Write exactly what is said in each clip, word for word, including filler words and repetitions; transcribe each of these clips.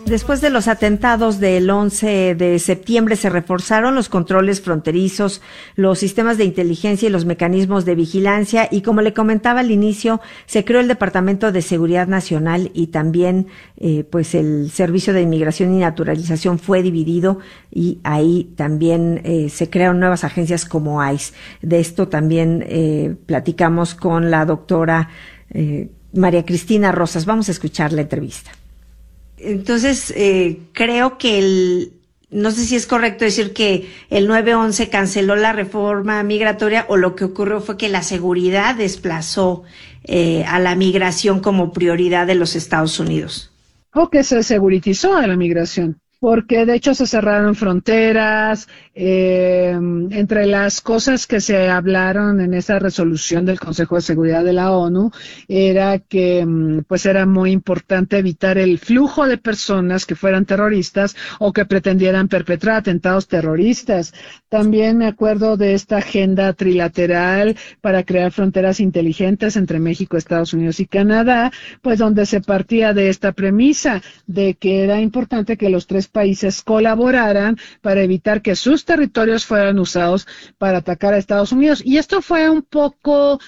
Después de los atentados del once de septiembre se reforzaron los controles fronterizos, los sistemas de inteligencia y los mecanismos de vigilancia y, como le comentaba al inicio, se creó el Departamento de Seguridad Nacional y también eh, pues el Servicio de Inmigración y Naturalización fue dividido y ahí también eh, se crearon nuevas agencias como I C E. De esto también eh, platicamos con la doctora eh, María Cristina Rosas. Vamos a escuchar la entrevista. Entonces, eh, creo que el, no sé si es correcto decir que el nueve once canceló la reforma migratoria o lo que ocurrió fue que la seguridad desplazó eh, a la migración como prioridad de los Estados Unidos. O que se seguritizó a la migración, porque de hecho se cerraron fronteras. Eh, entre las cosas que se hablaron en esa resolución del Consejo de Seguridad de la ONU era que pues era muy importante evitar el flujo de personas que fueran terroristas o que pretendieran perpetrar atentados terroristas. También me acuerdo de esta agenda trilateral para crear fronteras inteligentes entre México, Estados Unidos y Canadá, pues donde se partía de esta premisa de que era importante que los tres países colaboraran para evitar que sus territorios fueran usados para atacar a Estados Unidos. Y esto fue un poco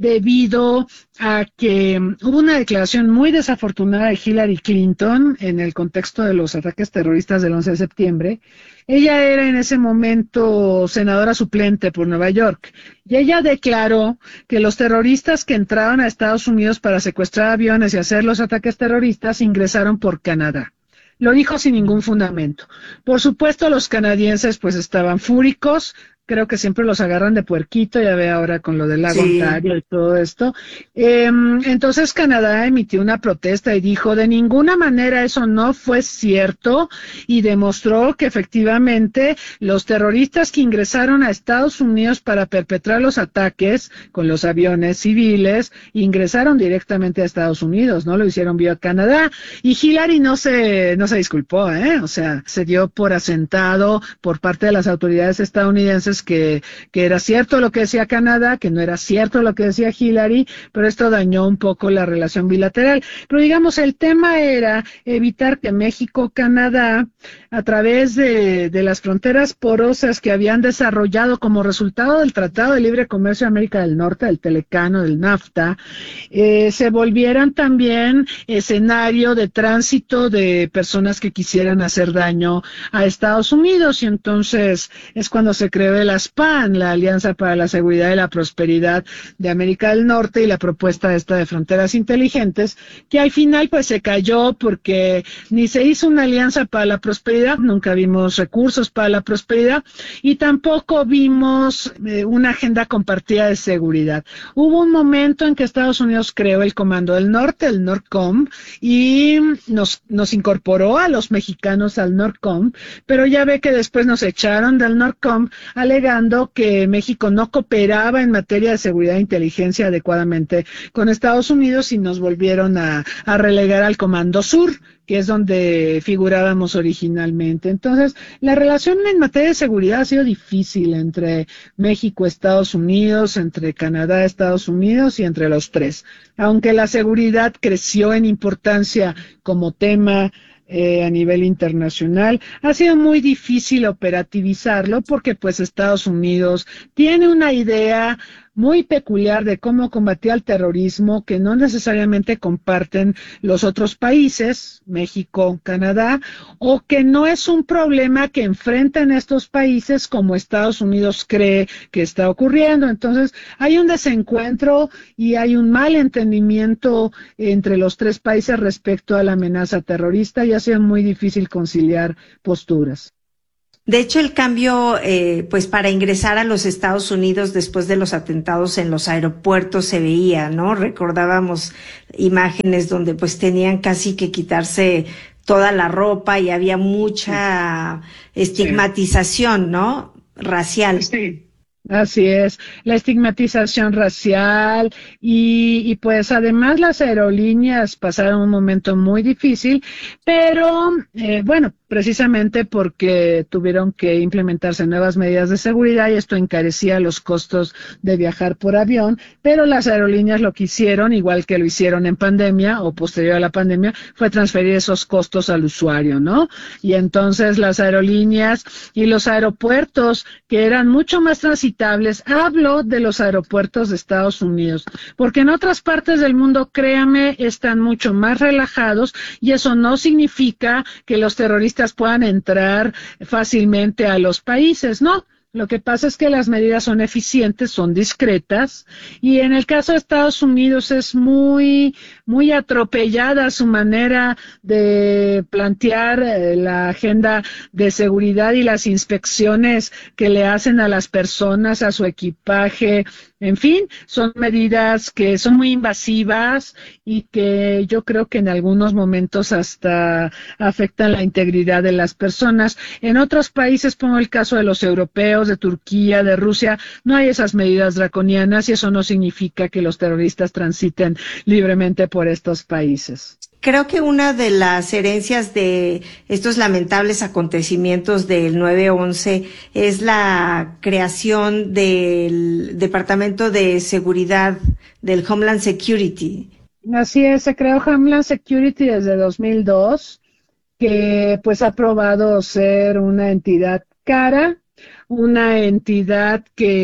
debido a que hubo una declaración muy desafortunada de Hillary Clinton en el contexto de los ataques terroristas del once de septiembre. Ella era en ese momento senadora suplente por Nueva York y ella declaró que los terroristas que entraban a Estados Unidos para secuestrar aviones y hacer los ataques terroristas ingresaron por Canadá. Lo dijo sin ningún fundamento. Por supuesto, los canadienses pues estaban fúricos. Creo que siempre los agarran de puerquito, ya ve ahora con lo del lago Sí. Ontario y todo esto. Eh, entonces Canadá emitió una protesta y dijo, de ninguna manera eso no fue cierto, y demostró que efectivamente los terroristas que ingresaron a Estados Unidos para perpetrar los ataques con los aviones civiles, ingresaron directamente a Estados Unidos, no lo hicieron vía Canadá. Y Hillary no se, no se disculpó, ¿eh? O sea, se dio por asentado por parte de las autoridades estadounidenses Que, que era cierto lo que decía Canadá, que no era cierto lo que decía Hillary, pero esto dañó un poco la relación bilateral. Pero digamos, el tema era evitar que México, Canadá, a través de, de las fronteras porosas que habían desarrollado como resultado del Tratado de Libre Comercio de América del Norte, del Telecano, del NAFTA, eh, se volvieran también escenario de tránsito de personas que quisieran hacer daño a Estados Unidos, y entonces es cuando se creó el ASPAN, la Alianza para la Seguridad y la Prosperidad de América del Norte, y la propuesta esta de fronteras inteligentes, que al final pues se cayó porque ni se hizo una alianza para la prosperidad, nunca vimos recursos para la prosperidad, y tampoco vimos eh, una agenda compartida de seguridad. Hubo un momento en que Estados Unidos creó el Comando del Norte, el NORCOM, y nos, nos incorporó a los mexicanos al NORCOM, pero ya ve que después nos echaron del NORCOM, alegando que México no cooperaba en materia de seguridad e inteligencia adecuadamente con Estados Unidos, y nos volvieron a, a relegar al Comando Sur, que es donde figurábamos originalmente. Entonces, la relación en materia de seguridad ha sido difícil entre México, Estados Unidos, entre Canadá, Estados Unidos y entre los tres. Aunque la seguridad creció en importancia como tema Eh, a nivel internacional, ha sido muy difícil operativizarlo porque pues Estados Unidos tiene una idea muy peculiar de cómo combatir al terrorismo que no necesariamente comparten los otros países, México, Canadá, o que no es un problema que enfrentan estos países como Estados Unidos cree que está ocurriendo. Entonces, hay un desencuentro y hay un mal entendimiento entre los tres países respecto a la amenaza terrorista, y ha sido muy difícil conciliar posturas. De hecho, el cambio, eh, pues para ingresar a los Estados Unidos después de los atentados en los aeropuertos se veía, ¿no? Recordábamos imágenes donde pues tenían casi que quitarse toda la ropa y había mucha estigmatización, ¿no? Racial. Sí. Así es, la estigmatización racial y, y pues además las aerolíneas pasaron un momento muy difícil, pero eh, bueno, precisamente porque tuvieron que implementarse nuevas medidas de seguridad y esto encarecía los costos de viajar por avión, pero las aerolíneas lo que hicieron, igual que lo hicieron en pandemia o posterior a la pandemia, fue transferir esos costos al usuario, ¿no? Y entonces las aerolíneas y los aeropuertos que eran mucho más transitables, hablo de los aeropuertos de Estados Unidos, porque en otras partes del mundo, créame, están mucho más relajados y eso no significa que los terroristas puedan entrar fácilmente a los países, ¿no? Lo que pasa es que las medidas son eficientes, son discretas, y en el caso de Estados Unidos es muy, muy atropellada su manera de plantear eh, la agenda de seguridad y las inspecciones que le hacen a las personas, a su equipaje. En fin, son medidas que son muy invasivas y que yo creo que en algunos momentos hasta afectan la integridad de las personas. En otros países, pongo el caso de los europeos, de Turquía, de Rusia, no hay esas medidas draconianas y eso no significa que los terroristas transiten libremente por estos países. Creo que una de las herencias de estos lamentables acontecimientos del nueve once es la creación del Departamento de Seguridad del Homeland Security. Así es, se creó Homeland Security desde dos mil dos, que pues ha probado ser una entidad cara, una entidad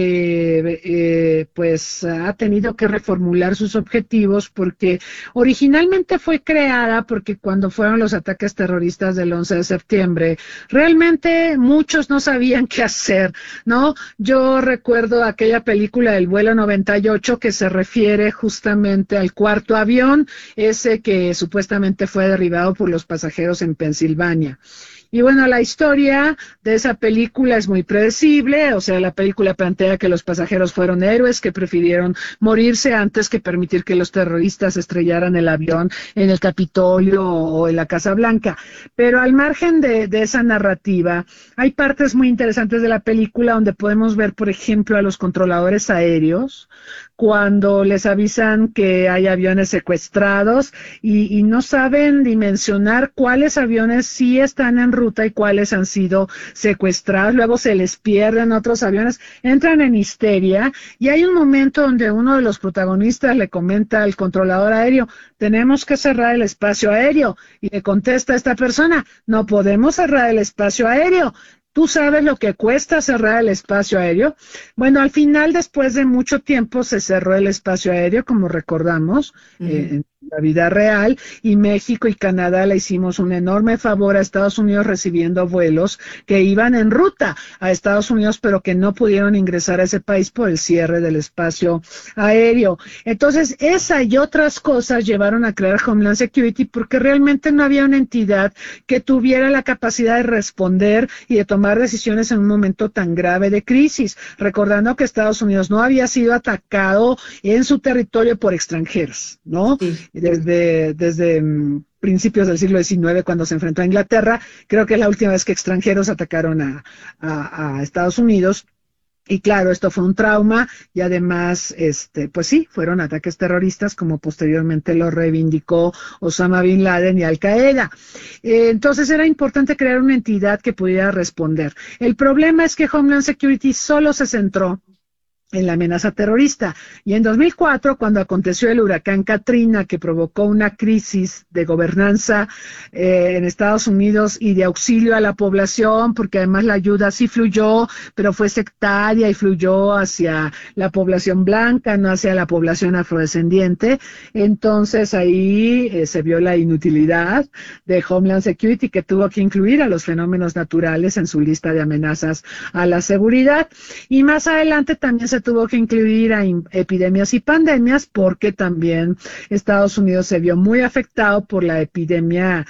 que eh, pues ha tenido que reformular sus objetivos porque originalmente fue creada porque cuando fueron los ataques terroristas del once de septiembre, realmente muchos no sabían qué hacer, ¿no? Yo recuerdo aquella película del vuelo noventa y ocho que se refiere justamente al cuarto avión, ese que supuestamente fue derribado por los pasajeros en Pensilvania. Y bueno, la historia de esa película es muy predecible, o sea, la película plantea que los pasajeros fueron héroes que prefirieron morirse antes que permitir que los terroristas estrellaran el avión en el Capitolio o en la Casa Blanca. Pero al margen de, de esa narrativa, hay partes muy interesantes de la película donde podemos ver, por ejemplo, a los controladores aéreos, cuando les avisan que hay aviones secuestrados y, y no saben dimensionar cuáles aviones sí están en ruta y cuáles han sido secuestrados, luego se les pierden otros aviones, entran en histeria y hay un momento donde uno de los protagonistas le comenta al controlador aéreo, tenemos que cerrar el espacio aéreo, y le contesta a esta persona, no podemos cerrar el espacio aéreo. ¿Tú sabes lo que cuesta cerrar el espacio aéreo? Bueno, al final, después de mucho tiempo, se cerró el espacio aéreo, como recordamos, uh-huh. eh, en la vida real, y México y Canadá le hicimos un enorme favor a Estados Unidos recibiendo vuelos que iban en ruta a Estados Unidos, pero que no pudieron ingresar a ese país por el cierre del espacio aéreo. Entonces, esa y otras cosas llevaron a crear Homeland Security porque realmente no había una entidad que tuviera la capacidad de responder y de tomar tomar decisiones en un momento tan grave de crisis, recordando que Estados Unidos no había sido atacado en su territorio por extranjeros, ¿no? Sí. Desde, desde um, principios del siglo diecinueve, cuando se enfrentó a Inglaterra, creo que es la última vez que extranjeros atacaron a, a, a Estados Unidos. Y claro, esto fue un trauma y además, este, pues sí, fueron ataques terroristas como posteriormente lo reivindicó Osama Bin Laden y Al Qaeda. Eh, entonces era importante crear una entidad que pudiera responder. El problema es que Homeland Security solo se centró en la amenaza terrorista. Y en dos mil cuatro, cuando aconteció el huracán Katrina, que provocó una crisis de gobernanza eh, en Estados Unidos y de auxilio a la población, porque además la ayuda sí fluyó, pero fue sectaria y fluyó hacia la población blanca, no hacia la población afrodescendiente. Entonces ahí eh, se vio la inutilidad de Homeland Security, que tuvo que incluir a los fenómenos naturales en su lista de amenazas a la seguridad. Y más adelante también se tuvo que incluir a epidemias y pandemias porque también Estados Unidos se vio muy afectado por la epidemia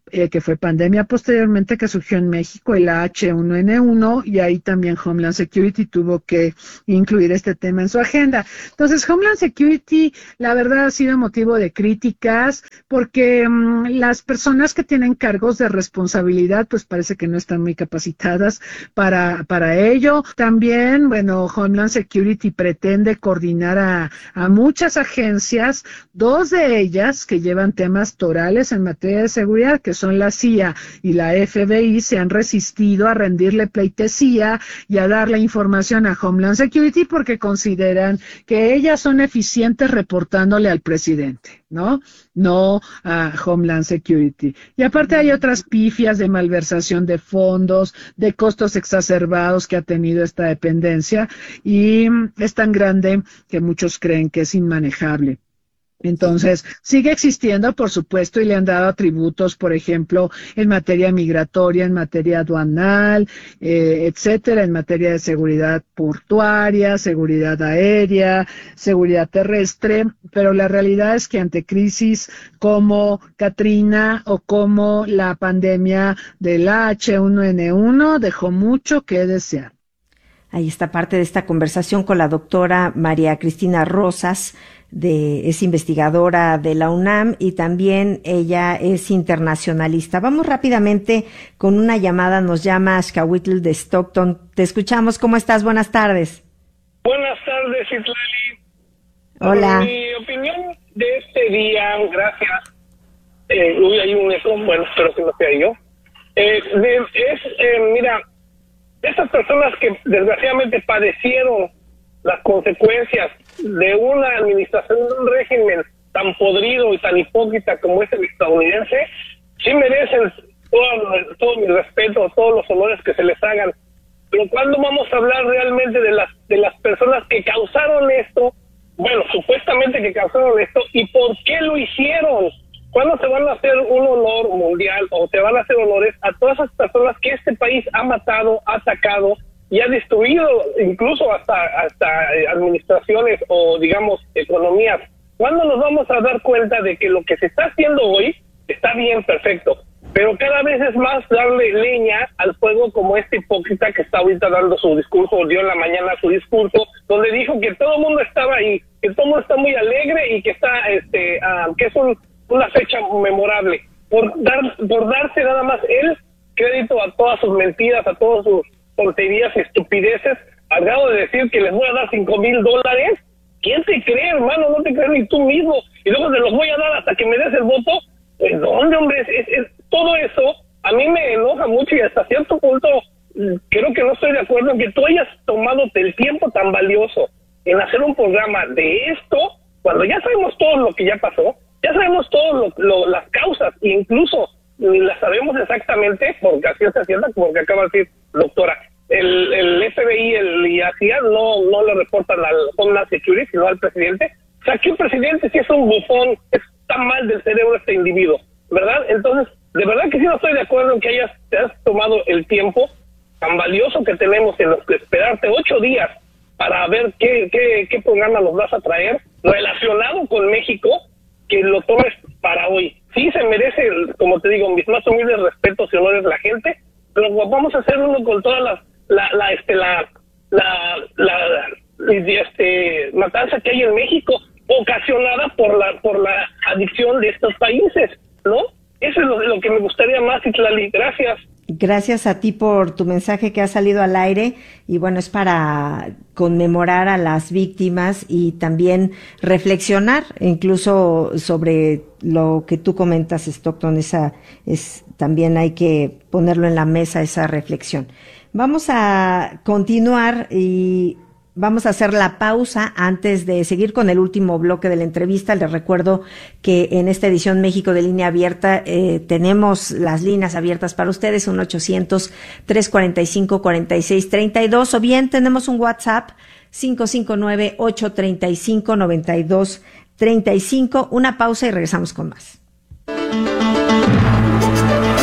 eh, que fue pandemia posteriormente que surgió en México, el H uno N uno, y ahí también Homeland Security tuvo que incluir este tema en su agenda. Entonces, Homeland Security, la verdad, ha sido motivo de críticas porque um, las personas que tienen cargos de responsabilidad, pues parece que no están muy capacitadas para, para ello. También, bueno, Homeland Security pretende coordinar a, a muchas agencias, dos de ellas que llevan temas torales en materia de seguridad, que son la C I A y la F B I, se han resistido a rendirle pleitesía y a darle información a Homeland Security porque consideran que ellas son eficientes reportándole al presidente, ¿no? No a Homeland Security. Y aparte hay otras pifias de malversación de fondos, de costos exacerbados que ha tenido esta dependencia y es tan grande que muchos creen que es inmanejable. Entonces, sigue existiendo, por supuesto, y le han dado atributos, por ejemplo, en materia migratoria, en materia aduanal, eh, etcétera, en materia de seguridad portuaria, seguridad aérea, seguridad terrestre, pero la realidad es que ante crisis como Katrina o como la pandemia del H uno N uno dejó mucho que desear. Ahí está parte de esta conversación con la doctora María Cristina Rosas, de, es investigadora de la UNAM y también ella es internacionalista. Vamos rápidamente con una llamada, nos llama Xcahuitl de Stockton. Te escuchamos, ¿cómo estás? Buenas tardes. Buenas tardes, Itlali. Hola. Mi opinión de este día, gracias. Eh, uy, hay un eco, bueno, espero que no sea yo. Eh, de, es, eh, mira, estas personas que desgraciadamente padecieron las consecuencias de una administración, de un régimen tan podrido y tan hipócrita como es el estadounidense, sí merecen todo, todo mi respeto, todos los honores que se les hagan. Pero ¿cuándo vamos a hablar realmente de las de las personas que causaron esto? Bueno, supuestamente que causaron esto, ¿y por qué lo hicieron? ¿Cuándo se van a hacer un honor mundial o se van a hacer honores a todas esas personas que este país ha matado, ha atacado y ha destruido incluso hasta hasta administraciones o, digamos, economías? ¿Cuándo nos vamos a dar cuenta de que lo que se está haciendo hoy está bien, perfecto, pero cada vez es más darle leña al fuego, como este hipócrita que está ahorita dando su discurso, dio en la mañana su discurso, donde dijo que todo el mundo estaba ahí, que todo el mundo está muy alegre y que está, este, uh, que es un, una fecha memorable, por dar, por darse nada más él crédito a todas sus mentiras, a todas sus tonterías y estupideces, al grado de decir que les voy a dar cinco mil dólares. ¿Quién te cree, hermano? No te crees ni tú mismo. Y luego te los voy a dar hasta que me des el voto. Pues, ¿dónde, hombre? Es, es, es, todo eso a mí me enoja mucho y hasta cierto punto creo que no estoy de acuerdo en que tú hayas tomado el tiempo tan valioso en hacer un programa de esto, cuando ya sabemos todo lo que ya pasó, ya sabemos todas las causas, e incluso las sabemos exactamente, porque así es cierta, como que acaba de decir doctora. El, el F B I el, y la C I A no, no le reportan al Homeland Security, sino al presidente. O sea, que un presidente sí es un bufón, está mal del cerebro este individuo, ¿verdad? Entonces, de verdad que sí no estoy de acuerdo en que hayas, te has tomado el tiempo tan valioso que tenemos en los que esperarte ocho días para ver qué, qué, qué programa nos vas a traer relacionado con México, que lo tomes para hoy. Sí se merece, como te digo, mis más humildes respetos y honores la gente, pero vamos a hacer uno con todas las la la este la la la, la este matanza que hay en México, ocasionada por la por la adicción de estos países, ¿no? Eso es lo, lo que me gustaría más, Itlali. Gracias. Gracias a ti por tu mensaje que ha salido al aire y bueno, es para conmemorar a las víctimas y también reflexionar incluso sobre lo que tú comentas, Stockton. Esa es también hay que ponerlo en la mesa, esa reflexión. Vamos a continuar y vamos a hacer la pausa antes de seguir con el último bloque de la entrevista. Les recuerdo que en esta edición México de Línea Abierta eh, tenemos las líneas abiertas para ustedes, uno ochocientos, tres cuarenta y cinco, cuarenta y seis treinta y dos, o bien tenemos un WhatsApp cinco cinco nueve, ocho treinta y cinco, noventa y dos treinta y cinco. Una pausa y regresamos con más.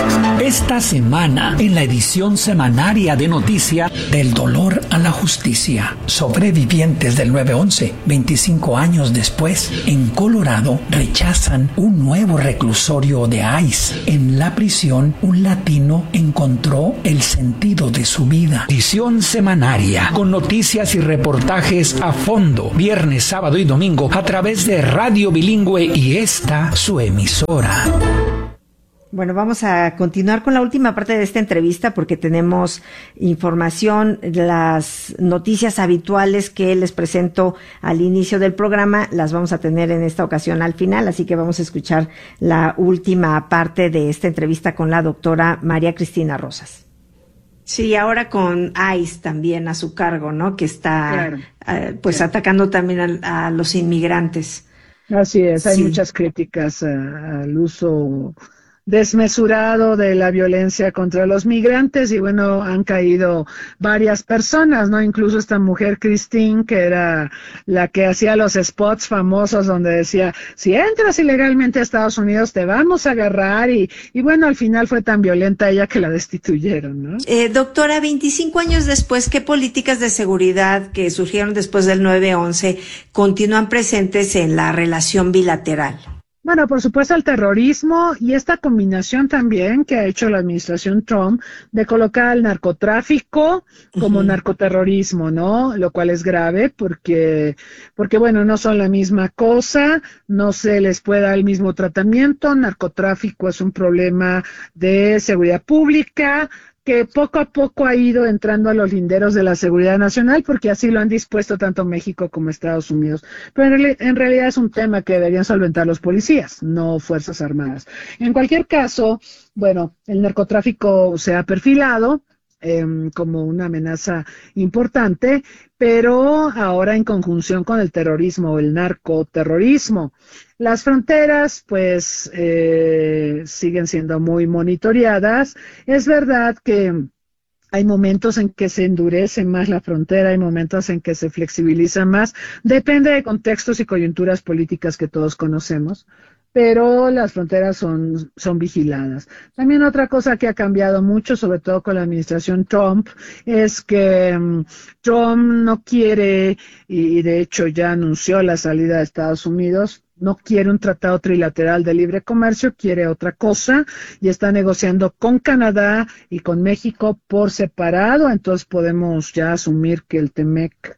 Esta semana, en la edición semanaria de Noticia, del dolor a la justicia. Sobrevivientes del nueve once, veinticinco años después, en Colorado, rechazan un nuevo reclusorio de ICE. En la prisión, un latino encontró el sentido de su vida. Edición semanaria, con noticias y reportajes a fondo, viernes, sábado y domingo, a través de Radio Bilingüe y esta, su emisora. Bueno, vamos a continuar con la última parte de esta entrevista porque tenemos información, las noticias habituales que les presento al inicio del programa, las vamos a tener en esta ocasión al final, así que vamos a escuchar la última parte de esta entrevista con la doctora María Cristina Rosas. Sí, ahora con ICE también a su cargo, ¿no? Que está claro. eh, pues claro. atacando también a, a los inmigrantes. Así es, hay sí. muchas críticas a, al uso desmesurado de la violencia contra los migrantes y bueno, han caído varias personas, ¿no? Incluso esta mujer Christine, que era la que hacía los spots famosos donde decía, si entras ilegalmente a Estados Unidos te vamos a agarrar y, y bueno, al final fue tan violenta ella que la destituyeron, ¿no? Eh, doctora, veinticinco años después, ¿qué políticas de seguridad que surgieron después del nueve once continúan presentes en la relación bilateral? Bueno, por supuesto el terrorismo y esta combinación también que ha hecho la administración Trump de colocar al narcotráfico como uh-huh. narcoterrorismo, ¿no? Lo cual es grave porque, porque bueno, no son la misma cosa, no se les puede dar el mismo tratamiento. Narcotráfico es un problema de seguridad pública, que poco a poco ha ido entrando a los linderos de la seguridad nacional, porque así lo han dispuesto tanto México como Estados Unidos. Pero en, en realidad es un tema que deberían solventar los policías, no Fuerzas Armadas. En cualquier caso, bueno, el narcotráfico se ha perfilado eh, como una amenaza importante, pero ahora en conjunción con el terrorismo, el narcoterrorismo. Las fronteras, pues, eh, siguen siendo muy monitoreadas. Es verdad que hay momentos en que se endurece más la frontera, hay momentos en que se flexibiliza más. Depende de contextos y coyunturas políticas que todos conocemos, pero las fronteras son, son vigiladas. También otra cosa que ha cambiado mucho, sobre todo con la administración Trump, es que um, Trump no quiere, y de hecho ya anunció la salida de Estados Unidos, no quiere un tratado trilateral de libre comercio, quiere otra cosa y está negociando con Canadá y con México por separado, entonces podemos ya asumir que el TEMEC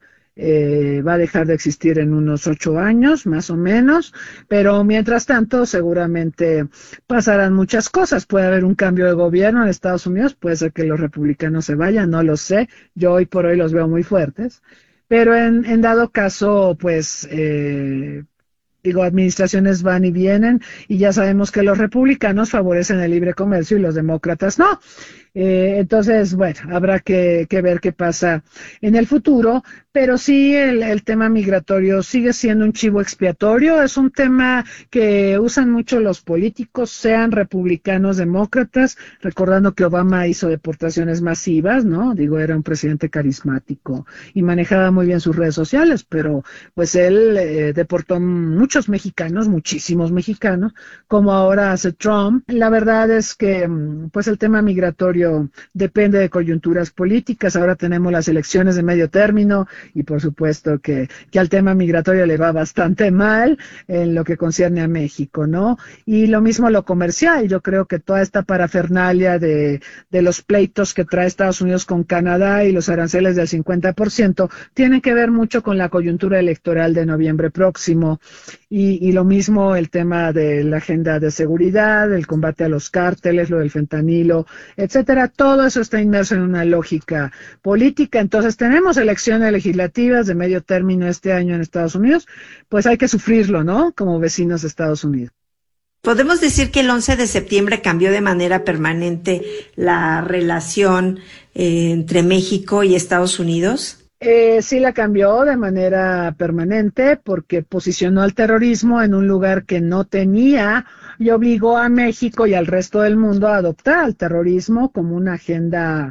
eh, va a dejar de existir en unos ocho años, más o menos, pero mientras tanto seguramente pasarán muchas cosas, puede haber un cambio de gobierno en Estados Unidos, puede ser que los republicanos se vayan, no lo sé, yo hoy por hoy los veo muy fuertes, pero en, en dado caso, pues... Eh, Digo, administraciones van y vienen y ya sabemos que los republicanos favorecen el libre comercio y los demócratas no. Eh, entonces, bueno, habrá que, que ver qué pasa en el futuro, pero sí el, el tema migratorio sigue siendo un chivo expiatorio, es un tema que usan mucho los políticos, sean republicanos, demócratas, recordando que Obama hizo deportaciones masivas, ¿no? Digo, era un presidente carismático y manejaba muy bien sus redes sociales, pero pues él eh, deportó muchos mexicanos, muchísimos mexicanos, como ahora hace Trump. La verdad es que pues el tema migratorio depende de coyunturas políticas. Ahora tenemos las elecciones de medio término y por supuesto que, que al tema migratorio le va bastante mal en lo que concierne a México, ¿no? Y lo mismo lo comercial. Yo creo que toda esta parafernalia de, de los pleitos que trae Estados Unidos con Canadá y los aranceles del cincuenta por ciento tienen que ver mucho con la coyuntura electoral de noviembre próximo y, y lo mismo el tema de la agenda de seguridad, el combate a los cárteles, lo del fentanilo, etcétera. Todo eso está inmerso en una lógica política. Entonces tenemos elecciones legislativas de medio término este año en Estados Unidos, pues hay que sufrirlo, ¿no? Como vecinos de Estados Unidos. ¿Podemos decir que el once de septiembre cambió de manera permanente la relación eh, entre México y Estados Unidos? Eh, sí la cambió de manera permanente porque posicionó al terrorismo en un lugar que no tenía y obligó a México y al resto del mundo a adoptar al terrorismo como una agenda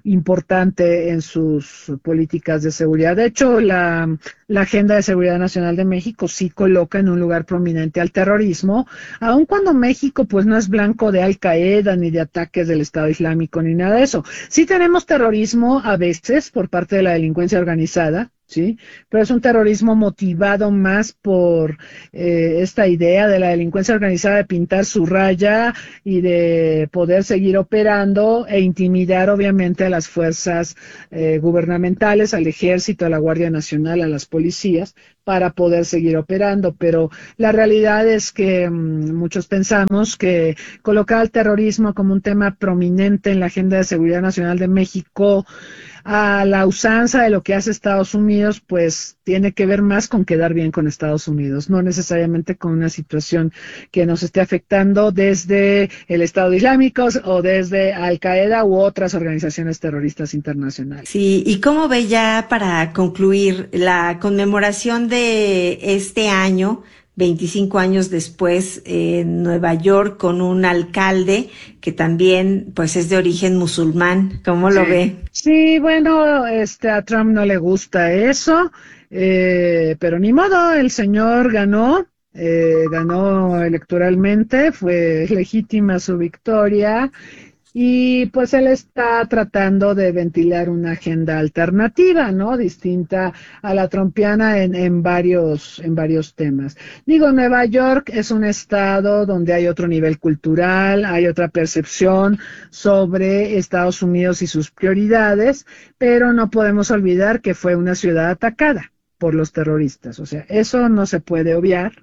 importante en sus políticas de seguridad. De hecho, la, la Agenda de Seguridad Nacional de México sí coloca en un lugar prominente al terrorismo, aun cuando México pues no es blanco de Al Qaeda ni de ataques del Estado Islámico ni nada de eso. Sí tenemos terrorismo a veces por parte de la delincuencia organizada, sí, pero es un terrorismo motivado más por eh, esta idea de la delincuencia organizada de pintar su raya y de poder seguir operando e intimidar obviamente a las fuerzas eh, gubernamentales, al ejército, a la Guardia Nacional, a las policías, para poder seguir operando, pero la realidad es que mmm, muchos pensamos que colocar el terrorismo como un tema prominente en la Agenda de Seguridad Nacional de México, a la usanza de lo que hace Estados Unidos, pues tiene que ver más con quedar bien con Estados Unidos, no necesariamente con una situación que nos esté afectando desde el Estado Islámico o desde Al Qaeda u otras organizaciones terroristas internacionales. Sí, y cómo ve ya para concluir la conmemoración de este año, veinticinco años después, en Nueva York, con un alcalde que también pues es de origen musulmán. ¿Cómo lo sí. ve? Sí, bueno, este a Trump no le gusta eso, eh, pero ni modo, el señor ganó, eh, ganó electoralmente, fue legítima su victoria. Y pues él está tratando de ventilar una agenda alternativa, ¿no? Distinta a la trumpiana en, en varios, en varios temas. Digo, Nueva York es un estado donde hay otro nivel cultural, hay otra percepción sobre Estados Unidos y sus prioridades, pero no podemos olvidar que fue una ciudad atacada por los terroristas, o sea, eso no se puede obviar,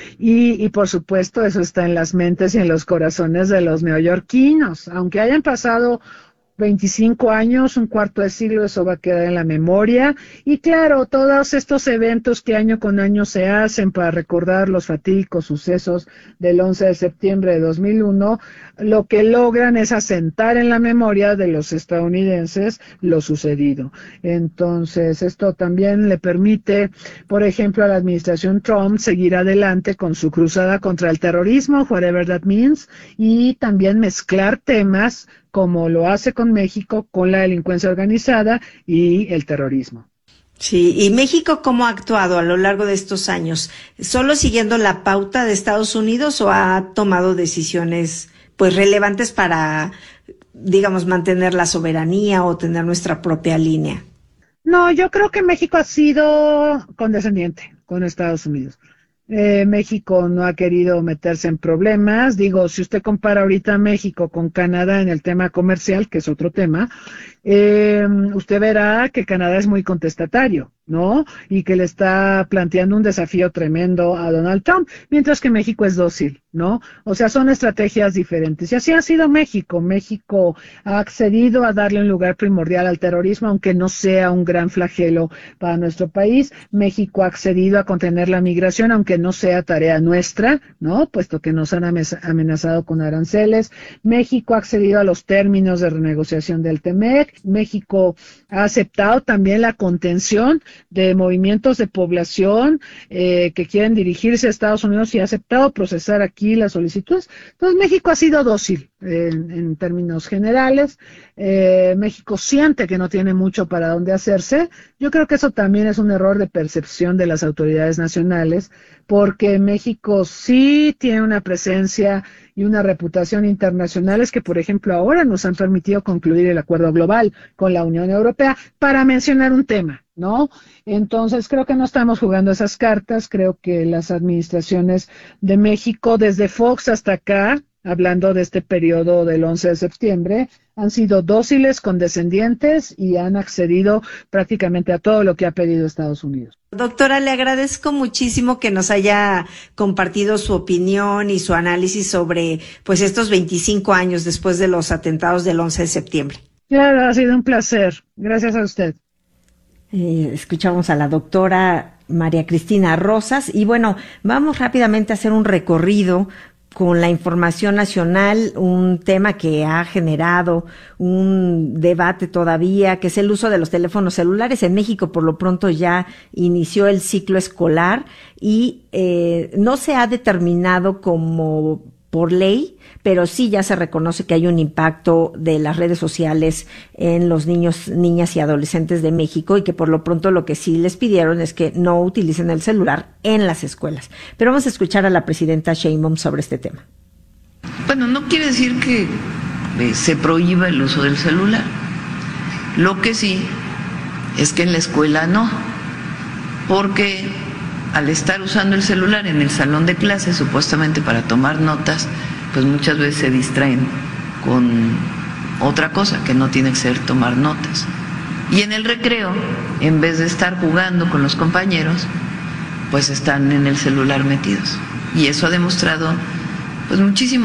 y, y por supuesto eso está en las mentes y en los corazones de los neoyorquinos, aunque hayan pasado veinticinco años, un cuarto de siglo, eso va a quedar en la memoria, y claro, todos estos eventos que año con año se hacen para recordar los fatídicos sucesos del once de septiembre de dos mil uno, lo que logran es asentar en la memoria de los estadounidenses lo sucedido. Entonces, esto también le permite, por ejemplo, a la administración Trump seguir adelante con su cruzada contra el terrorismo, whatever that means, y también mezclar temas como lo hace con México, con la delincuencia organizada y el terrorismo. Sí, ¿y México cómo ha actuado a lo largo de estos años? ¿Solo siguiendo la pauta de Estados Unidos o ha tomado decisiones pues relevantes para, digamos, mantener la soberanía o tener nuestra propia línea? No, yo creo que México ha sido condescendiente con Estados Unidos. Eh, México no ha querido meterse en problemas. Digo, si usted compara ahorita México con Canadá en el tema comercial, que es otro tema, eh, usted verá que Canadá es muy contestatario, ¿no? Y que le está planteando un desafío tremendo a Donald Trump, mientras que México es dócil, ¿no? O sea, son estrategias diferentes. Y así ha sido México. México ha accedido a darle un lugar primordial al terrorismo, aunque no sea un gran flagelo para nuestro país. México ha accedido a contener la migración, aunque no sea tarea nuestra, ¿no? Puesto que nos han amenazado con aranceles. México ha accedido a los términos de renegociación del TEMEC. México ha aceptado también la contención de movimientos de población eh, que quieren dirigirse a Estados Unidos y ha aceptado procesar aquí las solicitudes. Entonces México ha sido dócil en, en términos generales. Eh, México siente que no tiene mucho para dónde hacerse. Yo creo que eso también es un error de percepción de las autoridades nacionales, porque México sí tiene una presencia y una reputación internacionales que, por ejemplo, ahora nos han permitido concluir el acuerdo global con la Unión Europea, para mencionar un tema, ¿no? Entonces, creo que no estamos jugando esas cartas. Creo que las administraciones de México, desde Fox hasta acá, hablando de este periodo del once de septiembre, han sido dóciles, condescendientes y han accedido prácticamente a todo lo que ha pedido Estados Unidos. Doctora, le agradezco muchísimo que nos haya compartido su opinión y su análisis sobre pues estos veinticinco años después de los atentados del once de septiembre. Claro, ha sido un placer. Gracias a usted. Eh, escuchamos a la doctora María Cristina Rosas y bueno, vamos rápidamente a hacer un recorrido con la información nacional, un tema que ha generado un debate todavía, que es el uso de los teléfonos celulares. En México, por lo pronto, ya inició el ciclo escolar y eh, no se ha determinado como por ley, pero sí ya se reconoce que hay un impacto de las redes sociales en los niños, niñas y adolescentes de México, y que por lo pronto lo que sí les pidieron es que no utilicen el celular en las escuelas. Pero vamos a escuchar a la presidenta Sheinbaum sobre este tema. Bueno, no quiere decir que eh, se prohíba el uso del celular. Lo que sí es que en la escuela no, porque al estar usando el celular en el salón de clases, supuestamente para tomar notas, pues muchas veces se distraen con otra cosa que no tiene que ser tomar notas. Y en el recreo, en vez de estar jugando con los compañeros, pues están en el celular metidos. Y eso ha demostrado pues muchísimo